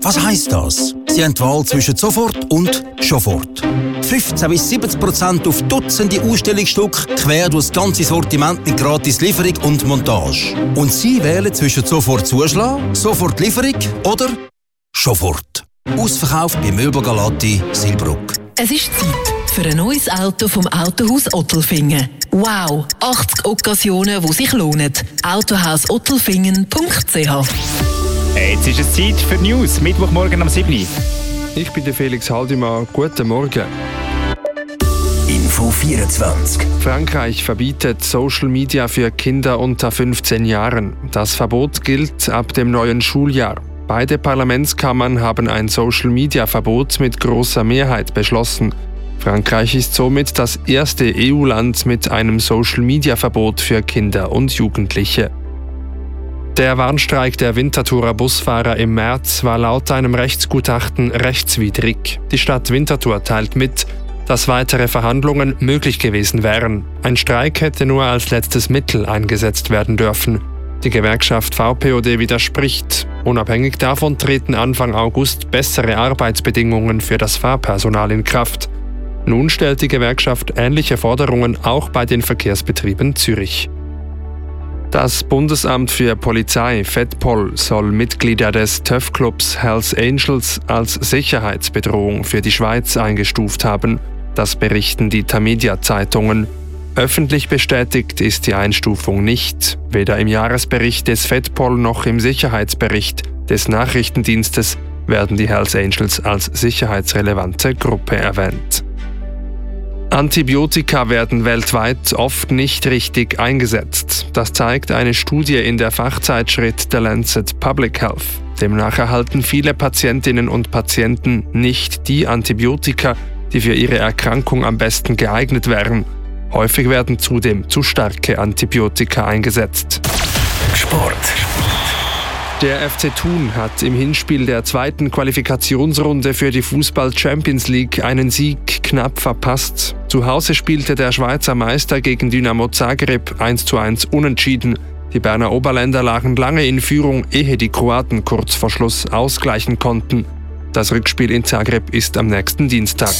Was heisst das? Sie haben die Wahl zwischen sofort und Schofort. 15-70% auf Dutzende Ausstellungsstücke quer durch das ganze Sortiment mit gratis Lieferung und Montage. Und Sie wählen zwischen sofort Zuschlagen, sofort Lieferung oder Schofort. Ausverkauft bei Möbel Galati, Silbruck. Es ist Zeit für ein neues Auto vom Autohaus Ottelfingen. Wow, 80 Okkasionen, die sich lohnen. Autohausottelfingen.ch. Jetzt ist es Zeit für News, Mittwochmorgen am 7. Ich bin der Felix Haldimann. Guten Morgen. Info 24. Frankreich verbietet Social Media für Kinder unter 15 Jahren. Das Verbot gilt ab dem neuen Schuljahr. Beide Parlamentskammern haben ein Social Media Verbot mit großer Mehrheit beschlossen. Frankreich ist somit das erste EU-Land mit einem Social Media Verbot für Kinder und Jugendliche. Der Warnstreik der Winterthurer Busfahrer im März war laut einem Rechtsgutachten rechtswidrig. Die Stadt Winterthur teilt mit, dass weitere Verhandlungen möglich gewesen wären. Ein Streik hätte nur als letztes Mittel eingesetzt werden dürfen. Die Gewerkschaft VPOD widerspricht. Unabhängig davon treten Anfang August bessere Arbeitsbedingungen für das Fahrpersonal in Kraft. Nun stellt die Gewerkschaft ähnliche Forderungen auch bei den Verkehrsbetrieben Zürich. Das Bundesamt für Polizei, FedPol, soll Mitglieder des TÜV-Clubs Hells Angels als Sicherheitsbedrohung für die Schweiz eingestuft haben. Das berichten die Tamedia-Zeitungen. Öffentlich bestätigt ist die Einstufung nicht, weder im Jahresbericht des FedPol noch im Sicherheitsbericht des Nachrichtendienstes werden die Hells Angels als sicherheitsrelevante Gruppe erwähnt. Antibiotika werden weltweit oft nicht richtig eingesetzt. Das zeigt eine Studie in der Fachzeitschrift The Lancet Public Health. Demnach erhalten viele Patientinnen und Patienten nicht die Antibiotika, die für ihre Erkrankung am besten geeignet wären. Häufig werden zudem zu starke Antibiotika eingesetzt. Sport. Der FC Thun hat im Hinspiel der zweiten Qualifikationsrunde für die Fußball-Champions League einen Sieg knapp verpasst. Zu Hause spielte der Schweizer Meister gegen Dynamo Zagreb 1:1 unentschieden. Die Berner Oberländer lagen lange in Führung, ehe die Kroaten kurz vor Schluss ausgleichen konnten. Das Rückspiel in Zagreb ist am nächsten Dienstag.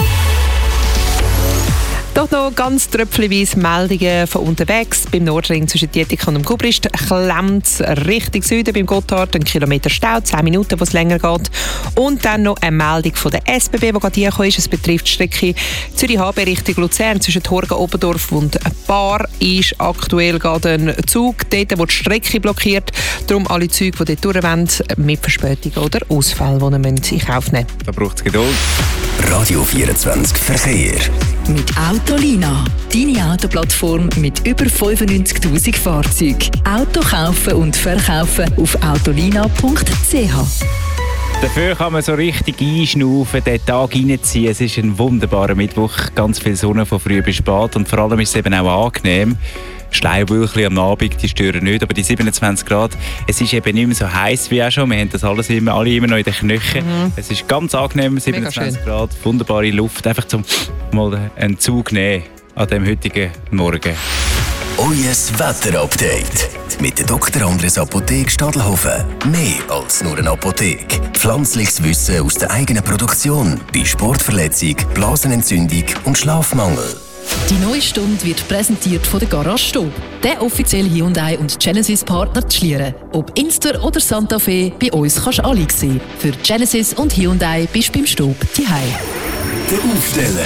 Doch noch ganz tröpfchenweise Meldungen von unterwegs. Beim Nordring zwischen Dietikon und Gubrist klemmt es Richtung Süden beim Gotthard. 1 Kilometer Stau, 10 Minuten, wo es länger geht. Und dann noch eine Meldung von der SBB, die gerade hier ist. Es betrifft die Strecke Zürich-HB Richtung Luzern zwischen Horgen-Oberdorf und Bar ist aktuell gerade ein Zug. Dort wird die Strecke blockiert. Darum alle Züge, die dort durch wollen, mit Verspätung oder Ausfall, die man in Kauf nehmen müssen. Da braucht es Geduld. Radio 24 Verkehr. Mit Autolina, deine Autoplattform mit über 95'000 Fahrzeugen. Auto kaufen und verkaufen auf autolina.ch. Dafür kann man so richtig einschnaufen, den Tag reinziehen. Es ist ein wunderbarer Mittwoch, ganz viel Sonne von früh bis spät und vor allem ist es eben auch angenehm. Schleiwölkchen am Abend, die stören nicht, aber die 27 Grad, es ist eben nicht mehr so heiß wie auch schon. Wir haben das alles alle immer noch in den Knöcheln. Es ist ganz angenehm, 27 Grad, wunderbare Luft, einfach zum mal einen Zug nehmen an dem heutigen Morgen. Euer Wetterupdate mit der Dr. Andres Apotheke Stadelhofen. Mehr als nur eine Apotheke. Pflanzliches Wissen aus der eigenen Produktion bei Sportverletzung, Blasenentzündung und Schlafmangel. Die neue Stunde wird präsentiert von der Garage Stob, der offizielle Hyundai und Genesis-Partner zu Schlieren. Ob Inster oder Santa Fe, bei uns kannst du alle sehen. Für Genesis und Hyundai bist du beim Stob zuhause. Der Aufsteller.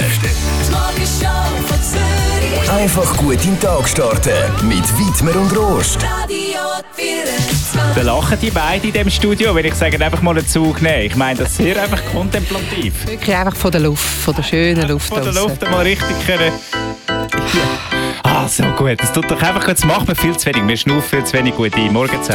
Einfach gut in den Tag starten mit Widmer und Rost. Da lachen die beiden in diesem Studio, wenn ich sage, einfach mal einen Zug nehmen. Ich meine das sehr einfach kontemplativ. Wirklich einfach von der Luft, von der schönen Luft. Von der Luft mal richtig können. Ah, so gut. Das tut doch einfach gut. Das macht man viel zu wenig. Wir schnaufen viel zu wenig gut ein. Morgen zusammen.